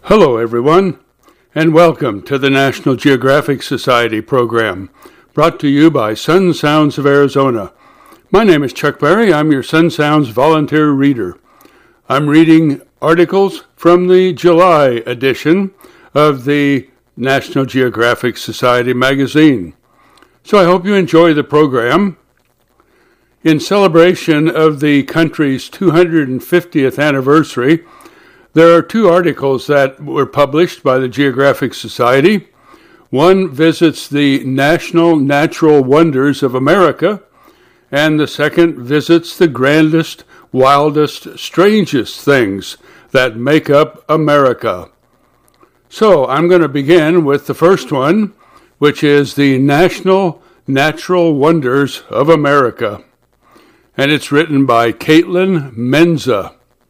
Hello, everyone, and welcome to the National Geographic Society program, brought to you by Sun Sounds of Arizona. My name is Chuck Berry. I'm your Sun Sounds volunteer reader. I'm reading articles from the July edition of the National Geographic Society magazine. So I hope you enjoy the program. In celebration of the country's 250th anniversary, there are two articles that were published by the Geographic Society. One visits the National Natural Wonders of America, and the second visits the grandest, wildest, strangest things that make up America. So I'm going to begin with the first one, which is the National Natural Wonders of America. And it's written by Caitlin Menza.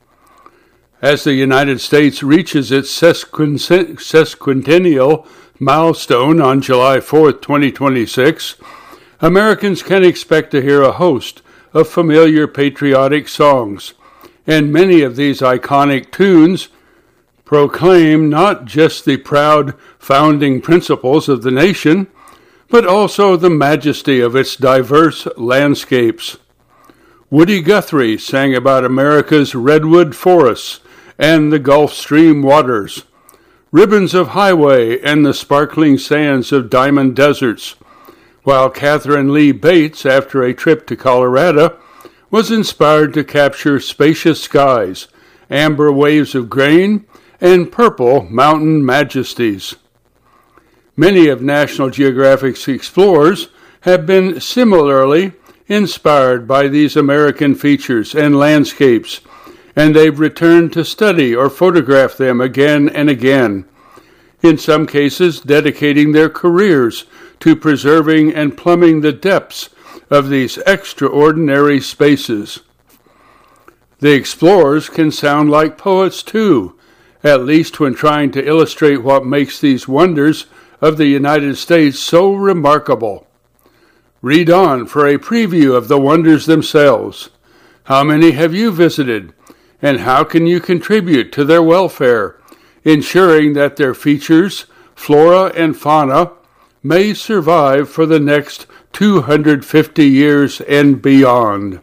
As the United States reaches its sesquicentennial milestone on July 4th, 2026, Americans can expect to hear a host of familiar patriotic songs, and many of these iconic tunes proclaim not just the proud founding principles of the nation, but also the majesty of its diverse landscapes. Woody Guthrie sang about America's redwood forests and the Gulf Stream waters, ribbons of highway and the sparkling sands of diamond deserts, while Catherine Lee Bates, after a trip to Colorado, was inspired to capture spacious skies, amber waves of grain, and purple mountain majesties. Many of National Geographic's explorers have been similarly inspired by these American features and landscapes, and they've returned to study or photograph them again and again, in some cases dedicating their careers to preserving and plumbing the depths of these extraordinary spaces. The explorers can sound like poets too, at least when trying to illustrate what makes these wonders of the United States so remarkable. Read on for a preview of the wonders themselves. How many have you visited? And how can you contribute to their welfare, ensuring that their features, flora and fauna, may survive for the next 250 years and beyond?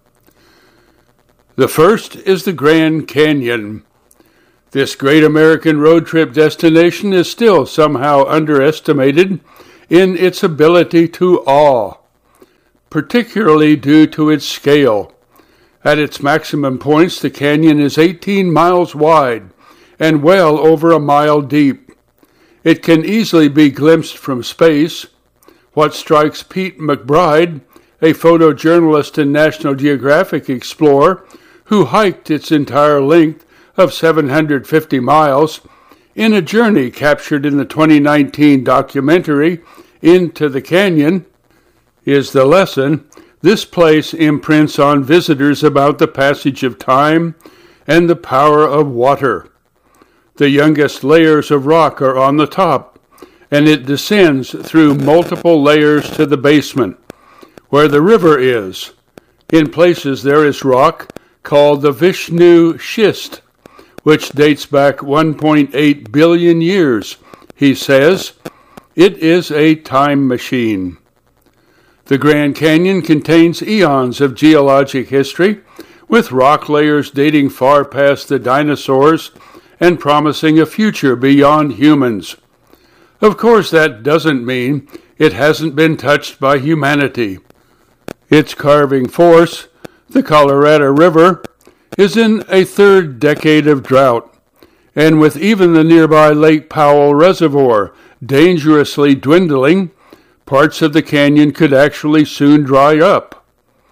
The first is the Grand Canyon. This great American road trip destination is still somehow underestimated in its ability to awe, particularly due to its scale. At its maximum points, the canyon is 18 miles wide and well over a mile deep. It can easily be glimpsed from space. What strikes Pete McBride, a photojournalist and National Geographic explorer who hiked its entire length of 750 miles in a journey captured in the 2019 documentary Into the Canyon, is the lesson this place imprints on visitors about the passage of time and the power of water. The youngest layers of rock are on the top, and it descends through multiple layers to the basement, where the river is. In places there is rock called the Vishnu Schist, which dates back 1.8 billion years, he says. It is a time machine. The Grand Canyon contains eons of geologic history, with rock layers dating far past the dinosaurs and promising a future beyond humans. Of course, that doesn't mean it hasn't been touched by humanity. Its carving force, the Colorado River, is in a third decade of drought, and with even the nearby Lake Powell Reservoir dangerously dwindling, parts of the canyon could actually soon dry up.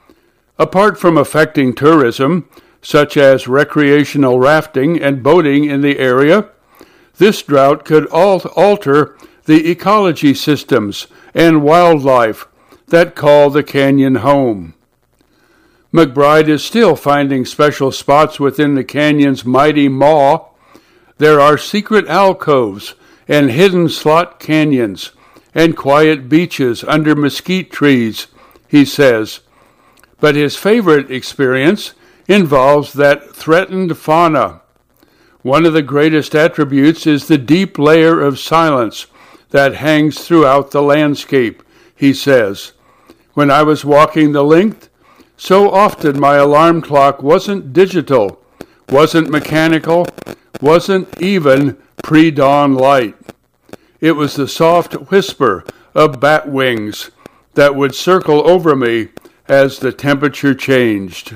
Apart from affecting tourism, such as recreational rafting and boating in the area, this drought could alter the ecology systems and wildlife that call the canyon home. McBride is still finding special spots within the canyon's mighty maw. There are secret alcoves and hidden slot canyons and quiet beaches under mesquite trees, he says. But his favorite experience involves that threatened fauna. One of the greatest attributes is the deep layer of silence that hangs throughout the landscape, he says. When I was walking the length, so often my alarm clock wasn't digital, wasn't mechanical, wasn't even pre-dawn light. It was the soft whisper of bat wings that would circle over me as the temperature changed.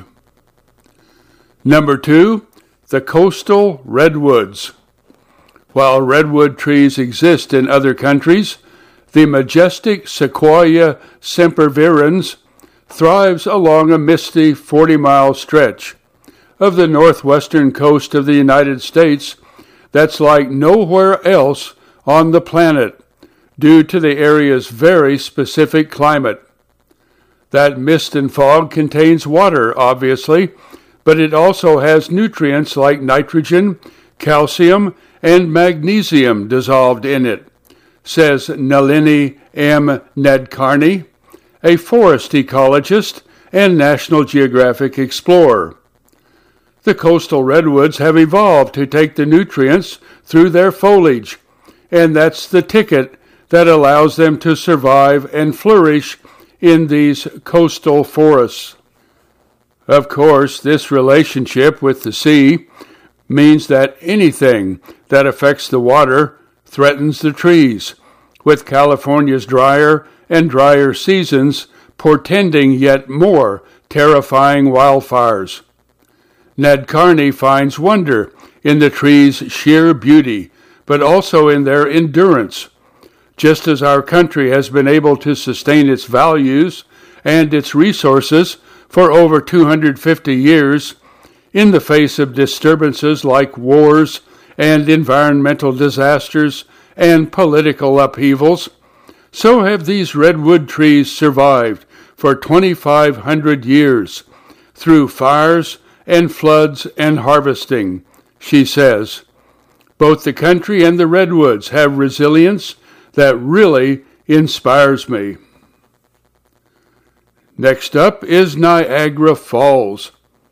Number 2, the coastal redwoods. While redwood trees exist in other countries, the majestic Sequoia sempervirens thrives along a misty 40-mile stretch of the northwestern coast of the United States that's like nowhere else on the planet due to the area's very specific climate. That mist and fog contains water, obviously, but it also has nutrients like nitrogen, calcium, and magnesium dissolved in it, says Nalini M. Nadkarni, a forest ecologist and National Geographic explorer. The coastal redwoods have evolved to take the nutrients through their foliage, and that's the ticket that allows them to survive and flourish in these coastal forests. Of course, this relationship with the sea means that anything that affects the water threatens the trees, with California's drier and drier seasons portending yet more terrifying wildfires. Nadkarni finds wonder in the trees' sheer beauty, but also in their endurance. Just as our country has been able to sustain its values and its resources for over 250 years, in the face of disturbances like wars and environmental disasters and political upheavals, so have these redwood trees survived for 2,500 years through fires and floods and harvesting, she says. Both the country and the redwoods have resilience that really inspires me. Next up is Niagara Falls.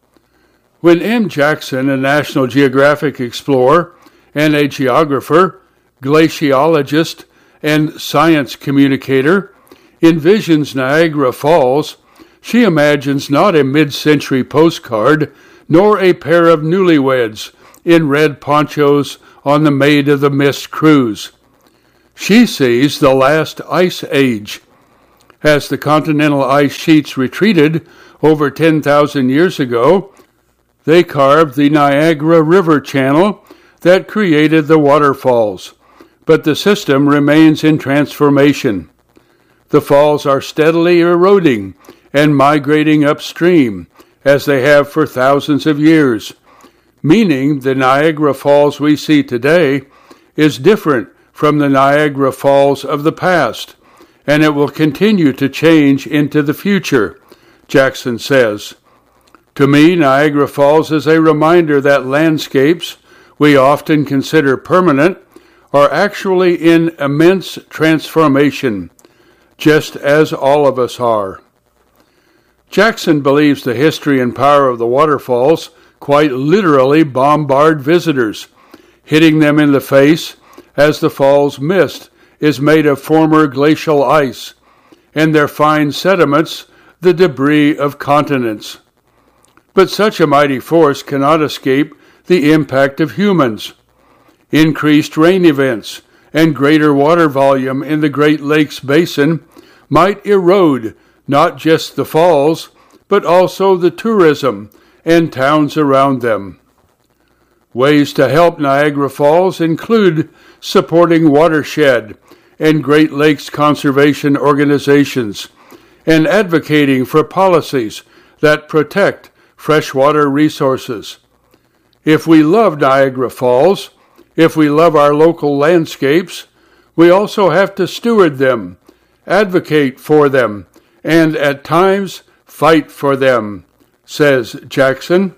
When M. Jackson, a National Geographic explorer and a geographer, glaciologist, and science communicator, envisions Niagara Falls, she imagines not a mid-century postcard, nor a pair of newlyweds in red ponchos on the Maid of the Mist cruise. She sees the last ice age. As the continental ice sheets retreated over 10,000 years ago, they carved the Niagara River channel that created the waterfalls, but the system remains in transformation. The falls are steadily eroding and migrating upstream, as they have for thousands of years, meaning the Niagara Falls we see today is different from the Niagara Falls of the past, and it will continue to change into the future, Jackson says. To me, Niagara Falls is a reminder that landscapes we often consider permanent are actually in immense transformation, just as all of us are. Jackson believes the history and power of the waterfalls quite literally bombard visitors, hitting them in the face as the fall's mist is made of former glacial ice, and their fine sediments the debris of continents. But such a mighty force cannot escape the impact of humans. Increased rain events and greater water volume in the Great Lakes Basin might erode not just the falls, but also the tourism and towns around them. Ways to help Niagara Falls include supporting watershed and Great Lakes conservation organizations and advocating for policies that protect freshwater resources. If we love Niagara Falls, if we love our local landscapes, we also have to steward them, advocate for them, and at times fight for them, says Jackson.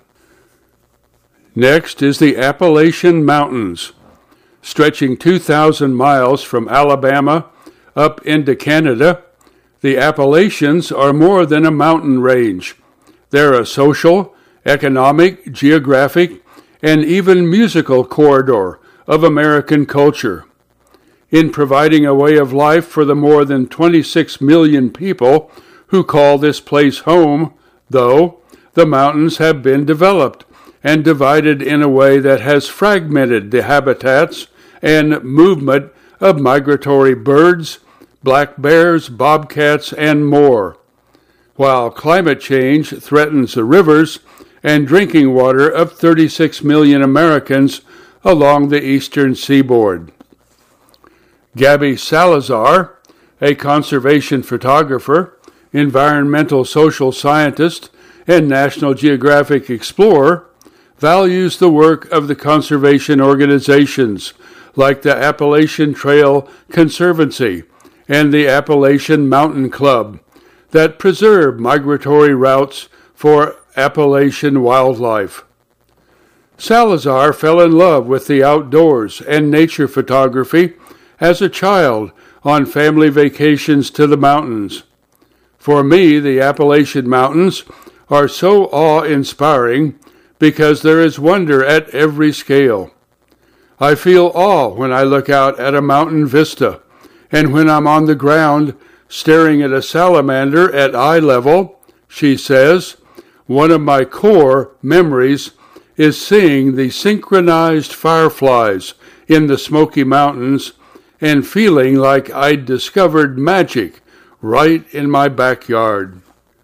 Next is the Appalachian Mountains. Stretching 2,000 miles from Alabama up into Canada, the Appalachians are more than a mountain range. They're a social, economic, geographic, and even musical corridor of American culture. In providing a way of life for the more than 26 million people who call this place home, though, the mountains have been developed and divided in a way that has fragmented the habitats and movement of migratory birds, black bears, bobcats, and more, while climate change threatens the rivers and drinking water of 36 million Americans along the eastern seaboard. Gabby Salazar, a conservation photographer, environmental social scientist, and National Geographic explorer, values the work of the conservation organizations like the Appalachian Trail Conservancy and the Appalachian Mountain Club that preserve migratory routes for Appalachian wildlife. Salazar fell in love with the outdoors and nature photography as a child on family vacations to the mountains. For me, the Appalachian Mountains are so awe-inspiring because there is wonder at every scale. I feel awe when I look out at a mountain vista, and when I'm on the ground staring at a salamander at eye level, she says, one of my core memories is seeing the synchronized fireflies in the Smoky Mountains and feeling like I'd discovered magic right in my backyard.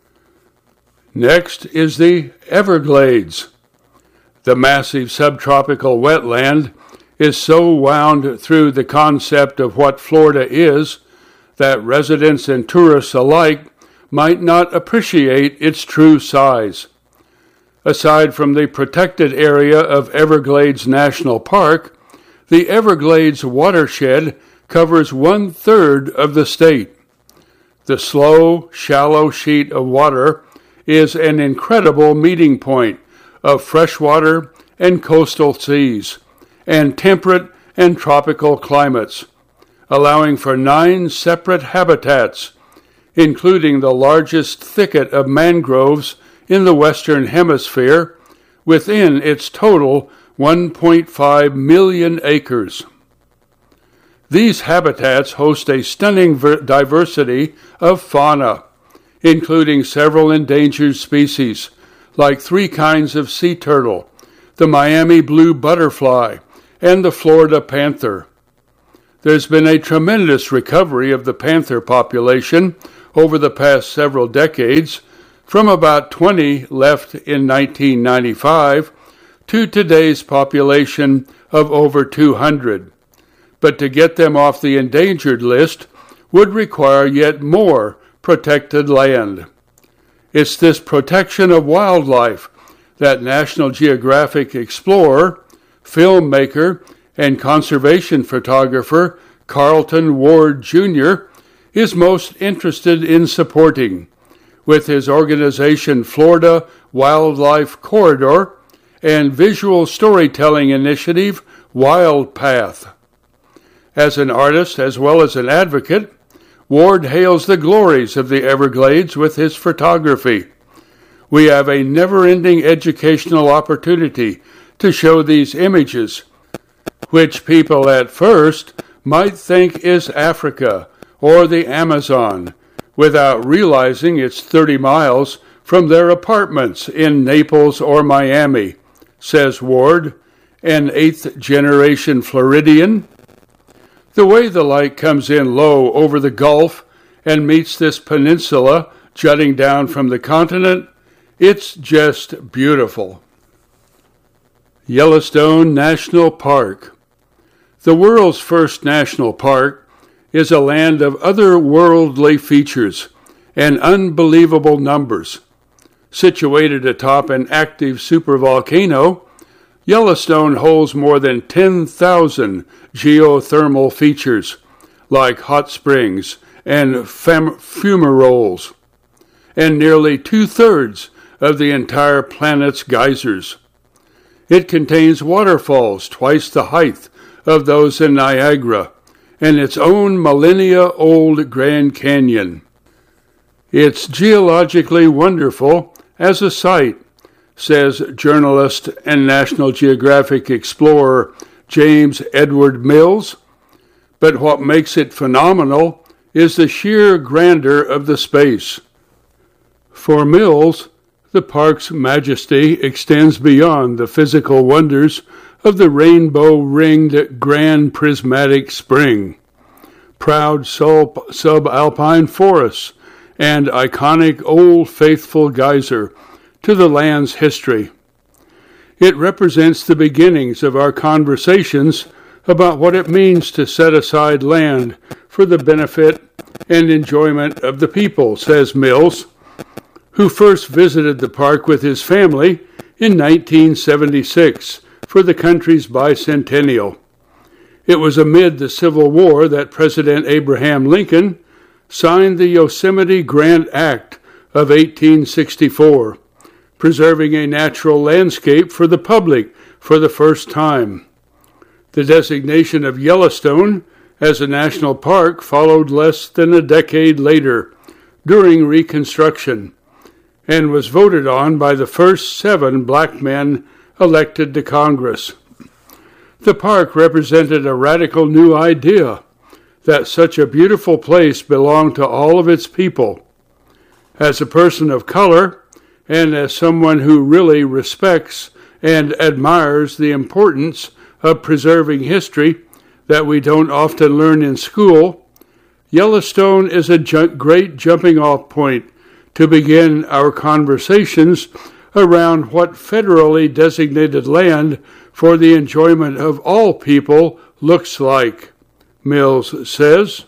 Next is the Everglades. The massive subtropical wetland is so wound through the concept of what Florida is that residents and tourists alike might not appreciate its true size. Aside from the protected area of Everglades National Park, the Everglades watershed covers 1/3 of the state. The slow, shallow sheet of water is an incredible meeting point of freshwater and coastal seas, and temperate and tropical climates, allowing for 9 separate habitats, including the largest thicket of mangroves in the Western Hemisphere, within its total 1.5 million acres. These habitats host a stunning diversity of fauna, including several endangered species, like 3 kinds of sea turtle, the Miami blue butterfly, and the Florida panther. There's been a tremendous recovery of the panther population over the past several decades, from about 20 left in 1995 to today's population of over 200. But to get them off the endangered list would require yet more protected land. It's this protection of wildlife that National Geographic explorer, filmmaker, and conservation photographer Carlton Ward Jr. is most interested in supporting, with his organization Florida Wildlife Corridor and visual storytelling initiative Wild Path. As an artist as well as an advocate, Ward hails the glories of the Everglades with his photography. We have a never-ending educational opportunity to show these images, which people at first might think is Africa or the Amazon, without realizing it's 30 miles from their apartments in Naples or Miami, says Ward, an 8th-generation Floridian. The way the light comes in low over the Gulf and meets this peninsula jutting down from the continent, it's just beautiful. Yellowstone National Park. The world's first national park is a land of otherworldly features and unbelievable numbers. Situated atop an active supervolcano, Yellowstone holds more than 10,000 geothermal features, like hot springs and fumaroles, and nearly 2/3 of the entire planet's geysers. It contains waterfalls twice the height of those in Niagara, and its own millennia-old Grand Canyon. It's geologically wonderful as a site, says journalist and National Geographic explorer James Edward Mills. But what makes it phenomenal is the sheer grandeur of the space. For Mills, the park's majesty extends beyond the physical wonders of the rainbow-ringed grand prismatic spring, proud subalpine forests, and iconic Old Faithful geyser to the land's history. It represents the beginnings of our conversations about what it means to set aside land for the benefit and enjoyment of the people, says Mills, who first visited the park with his family in 1976 for the country's bicentennial. It was amid the Civil War that President Abraham Lincoln signed the Yosemite Grant Act of 1864, preserving a natural landscape for the public for the first time. The designation of Yellowstone as a national park followed less than a decade later, during Reconstruction, and was voted on by the first 7 black men elected to Congress. The park represented a radical new idea that such a beautiful place belonged to all of its people. As a person of color, and as someone who really respects and admires the importance of preserving history that we don't often learn in school, Yellowstone is a great jumping-off point to begin our conversations around what federally designated land for the enjoyment of all people looks like, Mills says.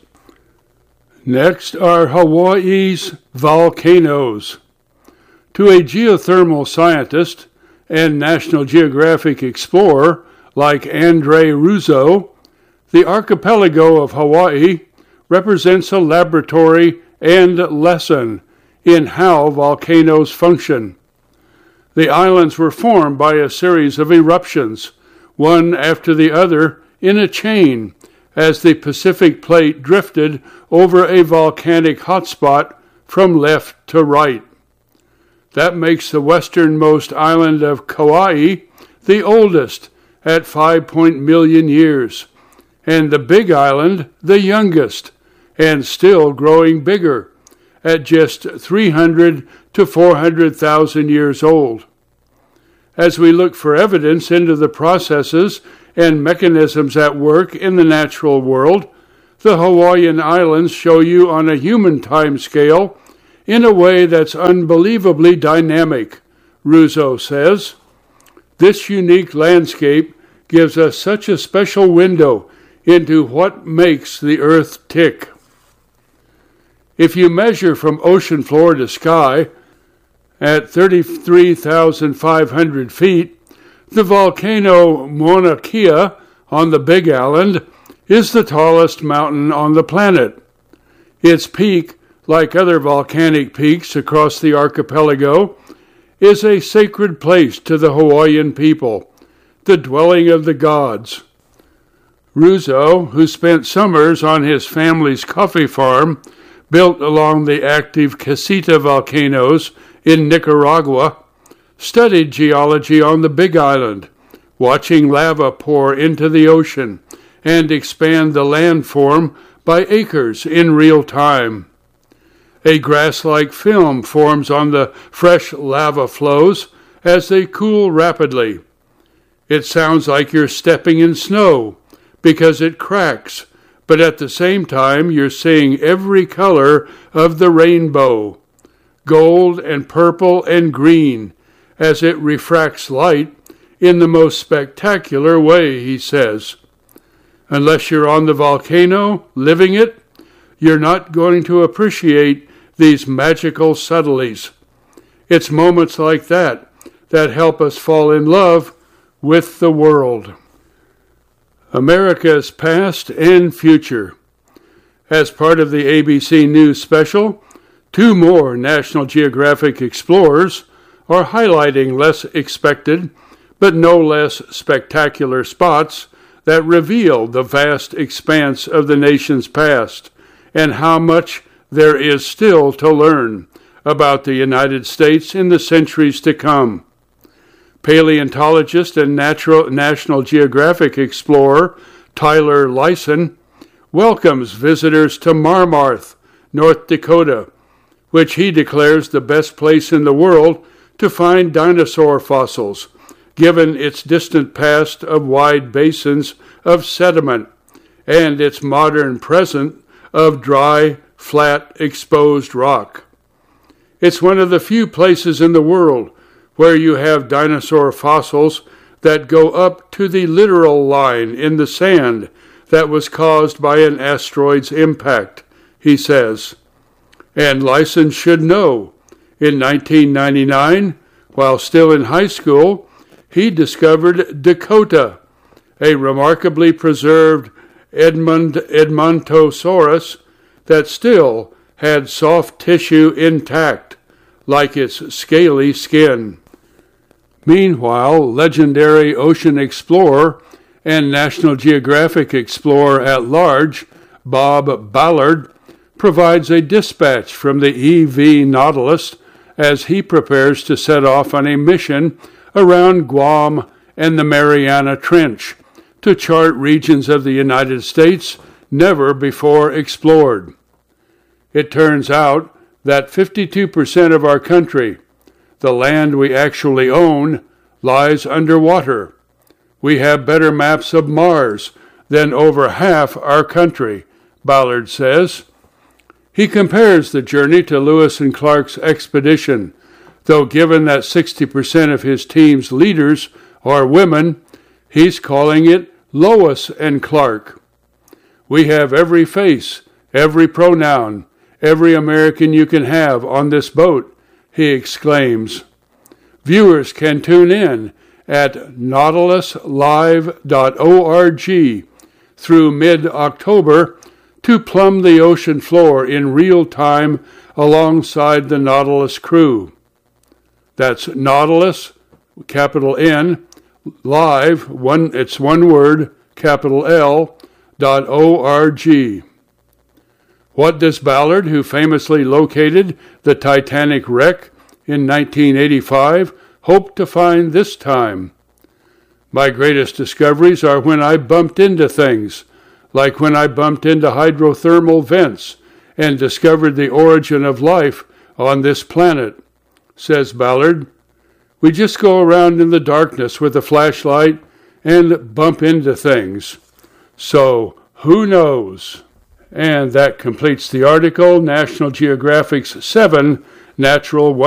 Next are Hawaii's volcanoes. To a geothermal scientist and National Geographic explorer like Andre Russo, the archipelago of Hawaii represents a laboratory and lesson in how volcanoes function. The islands were formed by a series of eruptions, one after the other in a chain, as the Pacific Plate drifted over a volcanic hotspot from left to right. That makes the westernmost island of Kauai the oldest at 5 million years, and the Big Island the youngest, and still growing bigger, at just 300 to 400,000 years old. As we look for evidence into the processes and mechanisms at work in the natural world, the Hawaiian Islands show you on a human time scale in a way that's unbelievably dynamic, Russo says. This unique landscape gives us such a special window into what makes the Earth tick. If you measure from ocean floor to sky at 33,500 feet, the volcano Mauna Kea on the Big Island is the tallest mountain on the planet. Its peak, like other volcanic peaks across the archipelago, is a sacred place to the Hawaiian people, the dwelling of the gods. Russo, who spent summers on his family's coffee farm built along the active Casita volcanoes in Nicaragua, studied geology on the Big Island, watching lava pour into the ocean and expand the landform by acres in real time. A grass-like film forms on the fresh lava flows as they cool rapidly. It sounds like you're stepping in snow because it cracks, but at the same time you're seeing every color of the rainbow, gold and purple and green, as it refracts light in the most spectacular way, he says. Unless you're on the volcano, living it, you're not going to appreciate these magical subtleties. It's moments like that that help us fall in love with the world. America's past and future. As part of the ABC News special, 2 more National Geographic explorers are highlighting less expected but no less spectacular spots that reveal the vast expanse of the nation's past and how much there is still to learn about the United States in the centuries to come. Paleontologist and National Geographic explorer Tyler Lyson welcomes visitors to Marmarth, North Dakota, which he declares the best place in the world to find dinosaur fossils, given its distant past of wide basins of sediment and its modern present of dry, flat, exposed rock. It's one of the few places in the world where you have dinosaur fossils that go up to the literal line in the sand that was caused by an asteroid's impact, he says. And Lyson should know. In 1999, while still in high school, he discovered Dakota, a remarkably preserved Edmontosaurus that still had soft tissue intact, like its scaly skin. Meanwhile, legendary ocean explorer and National Geographic explorer at large, Bob Ballard, provides a dispatch from the EV Nautilus as he prepares to set off on a mission around Guam and the Mariana Trench to chart regions of the United States never before explored. It turns out that 52% of our country, the land we actually own, lies underwater. We have better maps of Mars than over half our country, Ballard says. He compares the journey to Lewis and Clark's expedition, though given that 60% of his team's leaders are women, he's calling it Lois and Clark. We have every face, every pronoun, every American you can have on this boat, he exclaims. Viewers can tune in at nautiluslive.org through mid-October to plumb the ocean floor in real time alongside the Nautilus crew. That's Nautilus, capital N, live, it's one word, capital L, .org. What does Ballard, who famously located the Titanic wreck in 1985, hope to find this time? My greatest discoveries are when I bumped into things, like when I bumped into hydrothermal vents and discovered the origin of life on this planet, says Ballard. We just go around in the darkness with a flashlight and bump into things. So, who knows? And that completes the article, National Geographic's 7 Natural